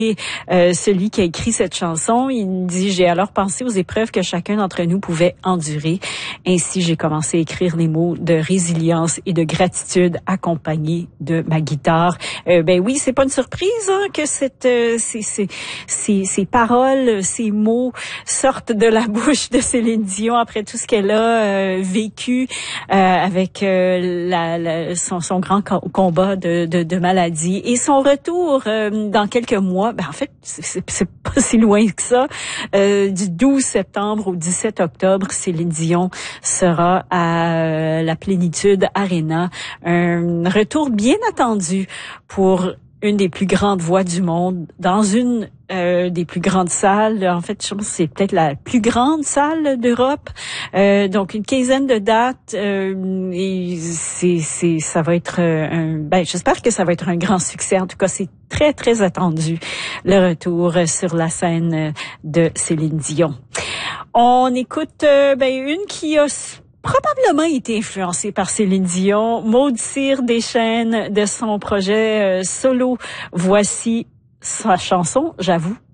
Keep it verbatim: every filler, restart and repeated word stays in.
Euh, celui qui a écrit cette chanson, il dit « J'ai alors pensé aux épreuves que chacun d'entre nous pouvait endurer. Ainsi, j'ai commencé à écrire les mots de résilience et de gratitude accompagnés de ma guitare. Euh, » Ben oui, c'est pas une surprise hein, que cette, euh, ces, ces, ces, ces paroles, ces mots sortent de la bouche de Céline Dion après tout ce qu'elle a euh, vécu euh, avec euh, la, la, son, son grand co- combat de, de, de maladie et son retour euh, dans quelques mois. Ben en fait, c'est, c'est pas si loin que ça. Euh, du douze septembre au dix-sept octobre, Céline Dion sera à euh, la Plénitude Arena. Un retour bien attendu pour une des plus grandes voix du monde dans une euh, des plus grandes salles. En fait, je pense que c'est peut-être la plus grande salle d'Europe. Euh, donc une quinzaine de dates. Euh, et c'est, c'est, ça va être un. Ben, j'espère que ça va être un grand succès. En tout cas, c'est très très attendu le retour sur la scène de Céline Dion. On écoute euh, ben une qui a probablement été influencée par Céline Dion, Maud Cyr Deschênes de son projet euh, solo. Voici sa chanson, j'avoue,